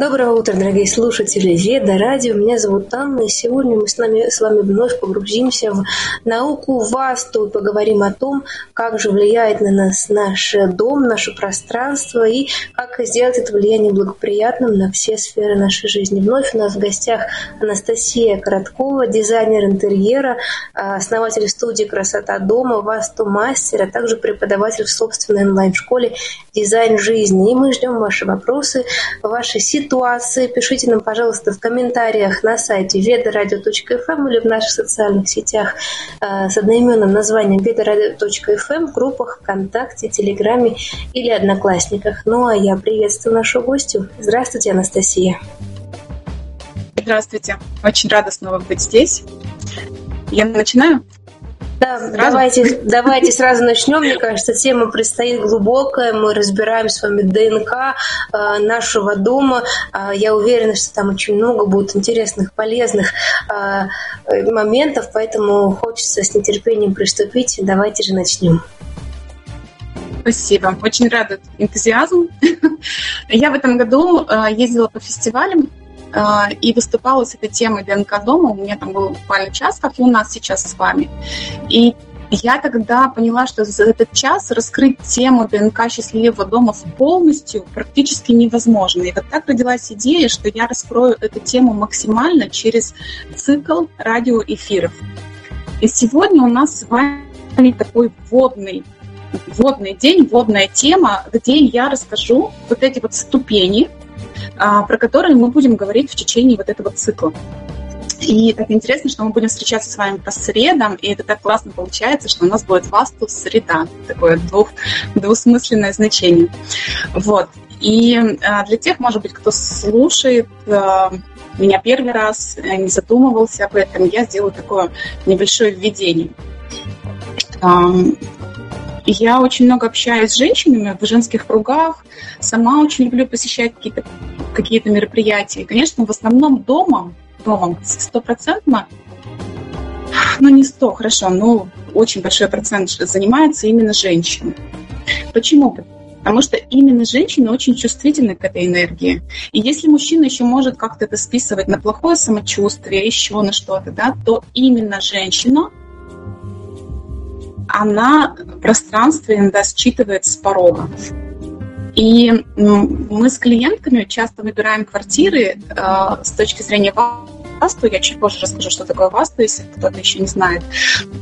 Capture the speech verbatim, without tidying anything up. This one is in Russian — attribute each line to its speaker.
Speaker 1: Доброе утро, дорогие слушатели Веда Радио. Меня зовут Анна, и сегодня мы с, нами, с вами вновь погрузимся в науку Васту и поговорим о том, как же влияет на нас наш дом, наше пространство и как сделать это влияние благоприятным на все сферы нашей жизни. Вновь у нас в гостях Анастасия Короткова, дизайнер интерьера, основатель студии «Красота дома», Васту-мастер, а также преподаватель в собственной онлайн-школе «Дизайн жизни». И мы ждем ваши вопросы, ваши ситуации. ситуации. Пишите нам, пожалуйста, в комментариях на сайте веда радио точка эф эм или в наших социальных сетях э, с одноименным названием веда радио точка эф эм в группах ВКонтакте, Телеграме или Одноклассниках. Ну а я приветствую нашу гостью. Здравствуйте, Анастасия.
Speaker 2: Здравствуйте. Очень рада снова быть здесь. Я начинаю?
Speaker 1: Да, давайте, давайте сразу начнем. Мне кажется, тема предстоит глубокая. Мы разбираем с вами ДНК э, нашего дома. Э, я уверена, что там очень много будет интересных, полезных э, моментов, поэтому хочется с нетерпением приступить. Давайте же начнем.
Speaker 2: Спасибо. Очень рада энтузиазму. Я в этом году ездила по фестивалям и выступала с этой темой ДНК дома. У меня там был буквально час, как и у нас сейчас с вами. И я тогда поняла, что за этот час раскрыть тему ДНК счастливого дома полностью практически невозможно. И вот так родилась идея, что я раскрою эту тему максимально через цикл радиоэфиров. И сегодня у нас с вами такой вводный, вводный день, вводная тема, где я расскажу вот эти вот ступени, про которые мы будем говорить в течение вот этого цикла. И так интересно, что мы будем встречаться с вами по средам, и это так классно получается, что у нас будет Васту среда, такое двух, двусмысленное значение. Вот. И для тех, может быть, кто слушает меня первый раз, не задумывался об этом, я сделаю такое небольшое введение. Я очень много общаюсь с женщинами в женских кругах, сама очень люблю посещать какие-то, какие-то мероприятия. И, конечно, в основном дома, дома стопроцентно, ну не сто, хорошо, но очень большой процент занимается именно женщины. Почему? Потому что именно женщины очень чувствительны к этой энергии. И если мужчина еще может как-то это списывать на плохое самочувствие, еще на что-то, да, то именно женщина, она пространство иногда считывает с порога. И мы с клиентками часто выбираем квартиры э, с точки зрения Васту. Я чуть позже расскажу, что такое Васту, если кто-то еще не знает.